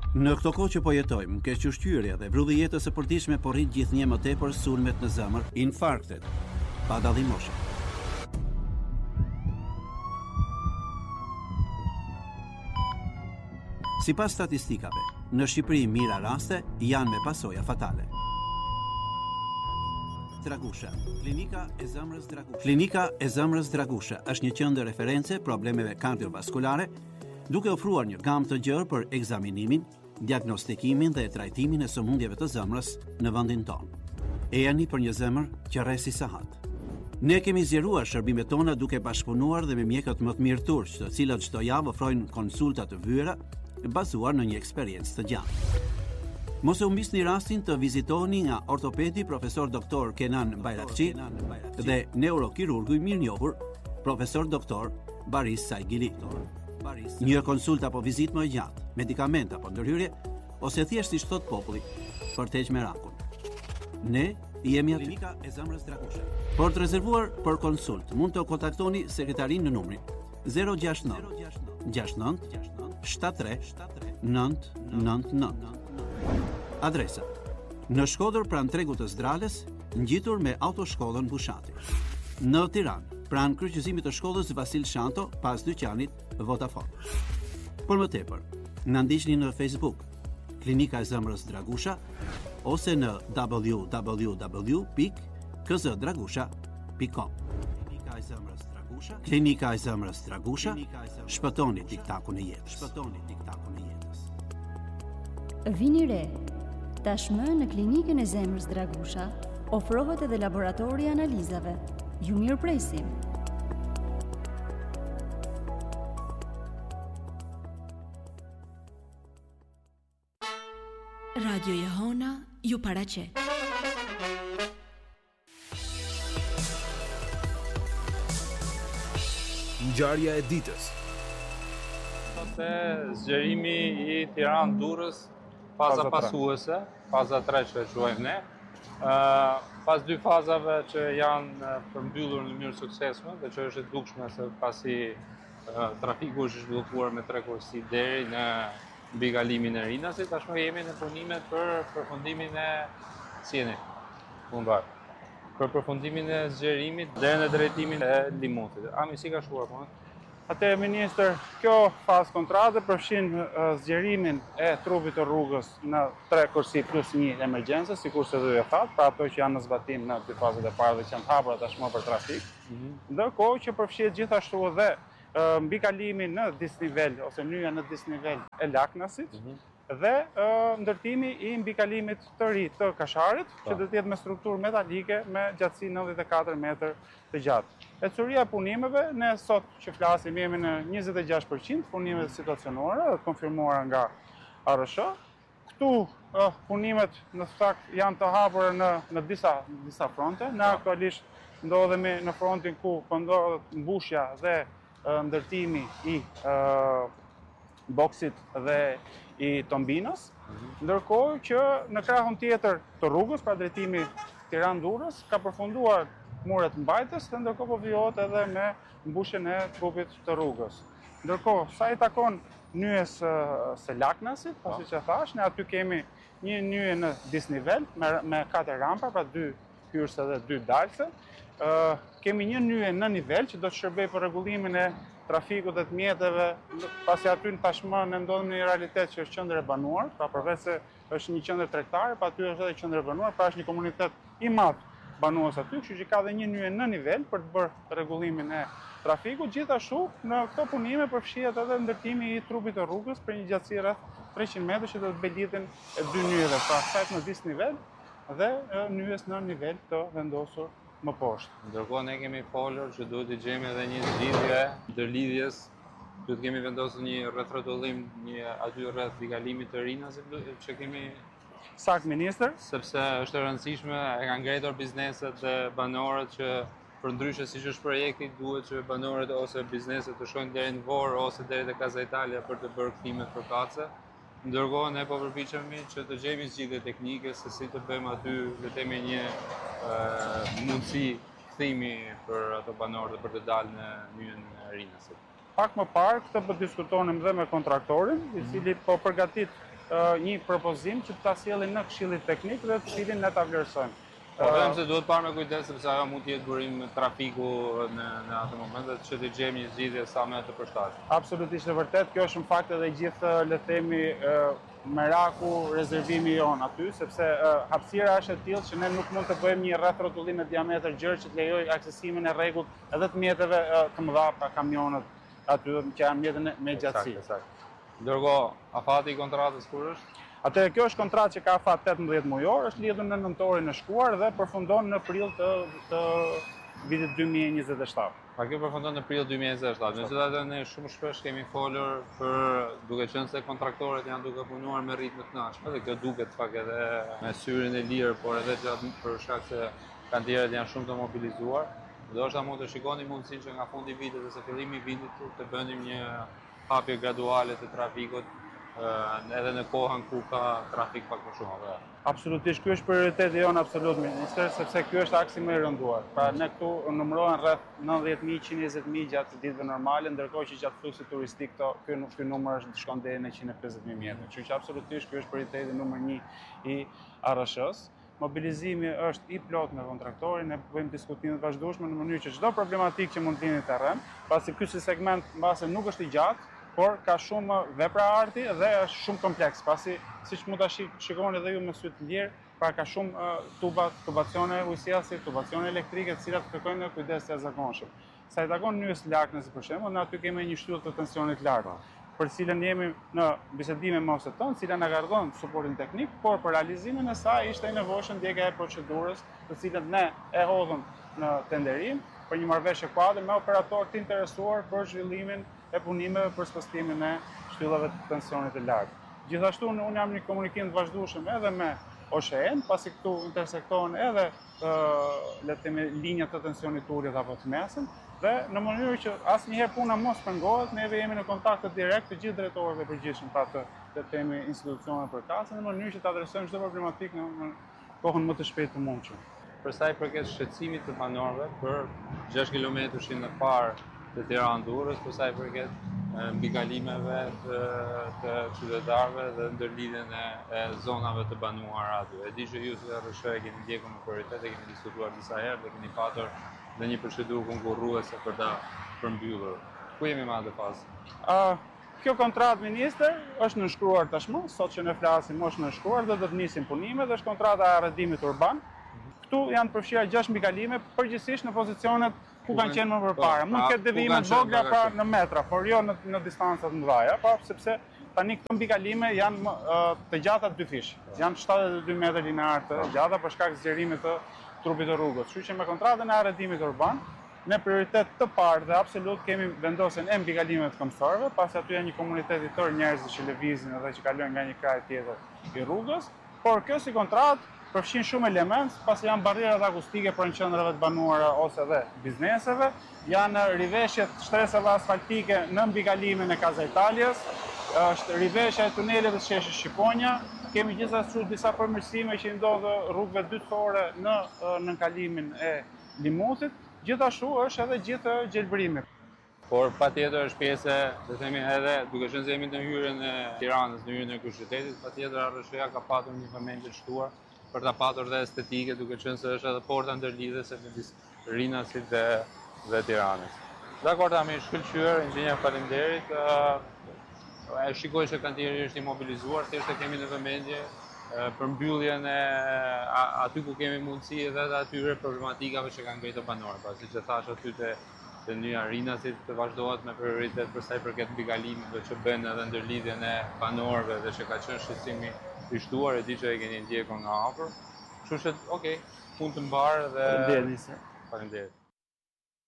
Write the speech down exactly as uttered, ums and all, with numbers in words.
Në këto kohë që po jetojmë, kequshqyrja dhe vrulli i jetës së përditshme po rrit gjithnjë më tepër sulmet në zemër, infarktet, pa dallim moshe. Sipas statistikave, në Shqipëri mira raste janë me pasoja fatale. Dragusha, klinika e zemrës Dragusha. Klinika e zemrës Dragusha është një qendër reference problemeve kardiovaskulare, duke ofruar një gamë të gjerë për ekzaminimin, diagnostikimin dhe trajtimin e sëmundjeve të zemrës në vendin tonë. Ejani për një zemër që rresi sahat. Ne kemi zgjeruar shërbimet tona duke bashkëpunuar dhe me mjekët më të mirë turq, të cilët çdo javë ofrojnë konsulta të vyera bazuar në një eksperiencë të gjatë. Mos e humbisni rastin të vizitoni nga ortopedi profesor doktor Kenan Bayrakçi dhe neurokirurgu i mirënjohur profesor doktor Baris Saigili. Një konsultë apo vizitë më e gjatë, medikament apo ndërhyrje, ose thjesht siç thot populli, për të heqë merakun. Ne jemi aty. Klinika e zemrës Dragusha. Për të rezervuar për konsult, mund të kontaktoni sekretarinë në numrin zero gjasht nëntë gjasht nëntë shtatëdhjetë tre nëntë nëntë nëntë. Adresa: në Shkodër pranë tregut të Zdrales, ngjitur me autoshkollën Bushati. Në Tiranë, pranë kryqëzimit të shkollës Vasil Shanto, pas dyqanit Vodafone. Për më tepër, na ndiqni në Facebook, Klinika e zemrës Dragusha, ose në w w w pikë k z dragusha pikë com. Klinika e zemrës Dragusha, Klinika e zemrës Dragusha, shpëtoni tiktakun e jetës. Shpëtoni tiktakun e jetës. Vini re. Tashmë në Klinikën e zemrës Dragusha ofrohet edhe laboratori i analizave. Ju mirëpresim. Radio Jehona ju paraqet. Ngjarja e ditës. Sot zgjerimi i Tiranë-Durrës, faza pasuese, faza tre që e quajmë ne. Uh, pas dy fazave që janë përmbyllur në mënyrë suksesshme dhe që është e dukshme se pasi uh, trafiku është zhvilluar me tre kursi deri në mbi kalimin e Rinasit, tashmë jemi në punimet për përfundimin e sjeni fundar. Për përfundimin e zgjerimit deri në drejtimin e Limutit. Ami, si ka shkuar punë? Atëherë, Ministër, kjo fazë kontrate përfshin uh, zgjerimin e trupit të rrugës në tre kursi plus një emergjencë, sikur se dhe ju thatë, pra ato që janë në zbatim në dy fazat e parë dhe që janë të hapura tashmë për trafik. Mm-hmm. Ndërkohë që përfshihet gjithashtu edhe uh, mbikalimin në disnivel ose nyja në disnivel e Laknasit, mm-hmm. dhe uh, ndërtimi i mbikalimit të ri të Kasharit, që do të jetë me strukturë metalike me gjatësi nëntëdhjetë e katër metër të gjatë. E curia e punimeve, ne sot që flasim jemi në njëzet e gjashtë përqind punimet situacionore dhe të konfirmuara nga A R S H. Këtu uh, punimet në fakt janë të hapura në, në disa, disa fronte. Ne aktualisht ndodhemi në frontin ku ndodhet mbushja dhe uh, ndërtimi i uh, boksit dhe i Tombinos, mm-hmm. ndërkohë që në krahun tjetër të rrugës, pra drejtimi Tiranë-Durrës, ka përfunduar muret mbajtës dhe ndërkohë po vijohet edhe me mbushjen e trupit të rrugës. Ndërkohë, sa i takon nyjes uh, së Laknasit, pasi që thash, ne aty kemi një nyje në disnivel me, me katër rampa, pra dy hyrëse dhe dy dalëse. Uh, kemi një nyje në nivel që do të shërbej për rregullimin e trafikut dhe të mjeteve, pasi aty në tashmë ne ndodhemi në një realitet që është qendër e banuar, pra përveç se është një qendër tregtare, pa aty është edhe qendër e banuar, pra është një komunitet i madh banues aty, kështu që ka dhe një nyje në nivel për të bërë rregullimin e trafikut. Gjithashtu në këto punime përfshihet edhe ndërtimi i trupit të rrugës për një gjatësi rreth treqind metra që do të mbledhin e dy nyjeve, pra sajt në disnivel dhe nyjes në nivel të vendosur më poshtë. Ndërkohë ne kemi folur që duhet të gjejmë edhe një lidhje ndërlidhjes, duhet kemi vendosur një rrethrotullim një aty rreth mbikalimit të Rinasit që kemi. Sakt, Ministër. Sepse është e rëndësishme, e kanë ngritur bizneset dhe banorët që përndryshe siç është projekti, duhet që banorët ose bizneset të shkojnë deri në Vorë ose deri te Casa Italia për të bërë kthimet përkatëse. Ndërkohë ne po përpiqemi që të gjejmë zgjidhje teknike se si të bëjmë aty le të themi një uh, mundësi kthimi për ato banorë për të dalë në nyjen e Rinasit. Pak më parë këtë po diskutonim dhe me kontraktorin, i cili po përgatit një propozim që ta sjellin në Këshillin Teknik dhe të cilin ne ta vlerësojmë. Po them se duhet parë me kujdes sepse ajo mund të jetë burim me trafiku në në atë moment dhe që të gjejmë një zgjidhje sa më të përshtatshme. Absolutisht e vërtet, kjo është në fakt edhe gjithë le të themi meraku rezervimi jon aty, sepse uh, hapësira është e tillë që ne nuk mund të bëjmë një rreth rrotullim me diametër gjerë që të lejojë aksesimin e rregullt edhe të mjeteve uh, të mëdha pa kamionët aty që janë mjete me gjatësi. Eksakt. Ndërkohë, afati i kontratës kur është? Atëherë kjo është kontratë që ka afat tetëmbëdhjetë mujor, është lidhur në nëntorin e shkuar dhe përfundon në prill të, të vitit dy mijë e njëzet e shtatë. Pa kjo përfundon në prill dy mijë e njëzet e shtatë. Megjithatë ne shumë shpesh kemi folur për duke qenë se kontraktorët janë duke punuar me ritme të këndshme dhe kjo duket pak edhe me syrin e lirë, por edhe gjatë për shkak se kantierët janë shumë të mobilizuar. Ndoshta mund të shikoni mundësinë që nga fundi i vitit ose fillimi i vitit të bënim një hapje graduale të trafikut edhe në kohën ku ka trafik pak më shumë. Absolutisht, ky është prioriteti jon absolut, minister, sepse ky është aksi më i rënduar. Pra ne këtu numërohen rreth nëntëdhjetë mijë, njëqind e njëzet mijë gjatë ditëve normale, ndërkohë që gjatë fluksit turistik këto ky ky numër është shkon deri në njëqind e pesëdhjetë mijë mjetra. Kështu që absolutisht ky është prioriteti numër një i A R S S-s. Mobilizimi është i plot me kontraktorin, ne bëjmë diskutime të vazhdueshme në mënyrë që çdo problematikë që mund të vini në terren, pasi ky segment mbase nuk është i gjatë, por ka shumë vepra arti dhe është shumë kompleks, pasi siç mund ta shikoni edhe ju me sy të lirë, pra ka shumë uh, tuba, tubacione ujësiasi, tubacione elektrike, të cilat kërkojnë kujdes të jashtëzakonshëm. Sa i takon nyes laknës për shembull, ne aty kemi një shtyllë të tensionit lartë, për cilën jemi në bisedime me ose tonë, cila na ka dhënë suportin teknik, por për realizimin e saj ishte e nevojshme ndjekja e procedurës, të cilën ne e hodhëm në tenderim për një marrëveshje kuadër me operatorë të interesuar për zhvillimin e punimeve për spëstimin e shtyllave të tensionit të lartë. Gjithashtu unë jam një komunikim të vazhdueshëm edhe me O S H E-n, pasi këtu intersektohen edhe le të themi linjat të tensionit urit apo të mesëm, dhe në mënyrë që asnjëherë puna mos pengohet, neve jemi në kontakt të direkt të gjithë drejtorëve të përgjithshëm pa të le të themi institucione përkatëse, në mënyrë që të adresojmë çdo problematikë në kohën më të shpejtë të mundshme. Për sa i përket shqetësimit të banorëve për gjashtë kilometrishin e parë të Tiranë-Durrës, për sa i përket mbikalimeve të, të qytetarëve dhe ndërlidhjen e, e zonave të banuara aty. E di që ju si A R S H E keni ndjekur me prioritet, e keni diskutuar disa herë dhe keni patur dhe një procedurë konkurruese për ta përmbyllur. Ku jemi me atë fazë? Uh, kjo kontratë, minister, është nënshkruar tashmë, sot që ne flasim është nënshkruar dhe do të nisin punime dhe është kontrata e arrendimit urban. Këtu janë përfshira gjashtë mbikalime, përgjithsisht në pozicionet ku kanë qenë më përpara. Mund të ketë devijime të vogla pra në metra, por jo në, në distanca të mëdha, pa sepse tani këto mbikalime janë uh, të gjata dy fish. Janë shtatëdhjetë e dy metra linear të gjata për shkak të zgjerimit të trupit të rrugës. Kështu që me kontratën e arrendimit urban, ne prioritet të parë dhe absolut kemi vendosjen e mbikalimet të këmbësorëve, pasi aty janë një komunitet i tërë njerëzish që lëvizin edhe që kalojnë nga një kraj tjetër i rrugës, por kjo si kontratë përfshin shumë element, pasi janë barrierat akustike për në qendrave të banuara ose dhe bizneseve, janë riveshjet shtresave asfaltike në mbikalimin e Kaza Italias, është riveshja e tuneleve të sheshit Shqiponja, kemi gjithashtu disa përmirësime që ndodhë rrugëve dytësore në nënkalimin e Limutit, gjithashtu është edhe gjithë gjelbërimi. Por patjetër është pjesë, dhe themi edhe, duke qenë se jemi në hyrjen e Tiranës, në hyrjen e kryeqytetit, patjetër A R S H E-ja ka patur një vëmendje të shtuar për ta patur dhe estetike, duke qenë se është edhe porta ndërlidhëse midis Rinasit dhe, dhe Tiranës. Dakor, tami shkëlqyer, inxhinier, faleminderit. E shikoj që kantieri është i mobilizuar, thjesht e kemi në vëmendje për mbylljen e aty ku kemi mundësi edhe të atyre problematikave që kanë ngritur banorët. Pasi që thash aty te të nyja Rinasit të vazhdohet me prioritet për sa i përket mbikalimeve që bën edhe ndërlidhjen e banorëve dhe që ka qenë shqetësimi i shtuar, e di që e keni ndjekur nga afër. Kështu që, okay, punë të mbarë dhe... Faleminderit. Faleminderit.